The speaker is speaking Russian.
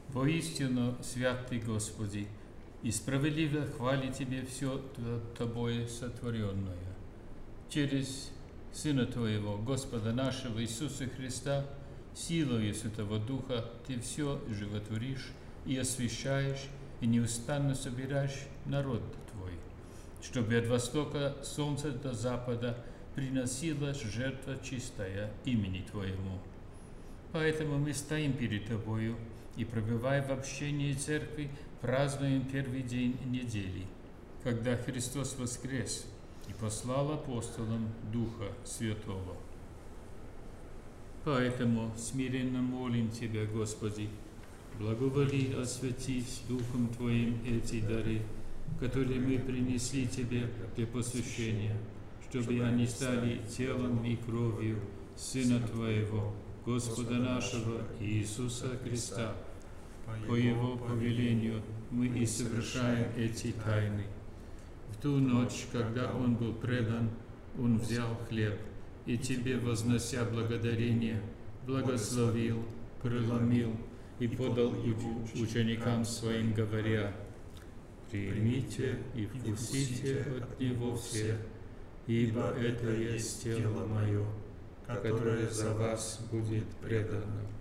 Воистину, свят Ты, Господи, и справедливо хвали Тебе все Тобой сотворенное. Через Сына Твоего, Господа нашего Иисуса Христа, силою Святого Духа Ты все животворишь и освящаешь, и неустанно собираешь народ Твой, чтобы от востока солнца до запада приносилась жертва чистая имени Твоему. Поэтому мы стоим перед Тобою и, пребывая в общении Церкви, празднуем первый день недели, когда Христос воскрес и послал апостолам Духа Святого. Поэтому смиренно молим Тебя, Господи, благоволи осветить Духом Твоим эти дары, которые мы принесли Тебе для посвящения, чтобы они стали телом и кровью Сына Твоего, Господа нашего Иисуса Христа. По Его повелению мы и совершаем эти тайны. В ту ночь, когда Он был предан, Он взял хлеб и Тебе, вознося благодарение, благословил, преломил и подал ученикам Своим, говоря: «Примите и вкусите от Него все, ибо это есть тело Мое, которое за вас будет предано».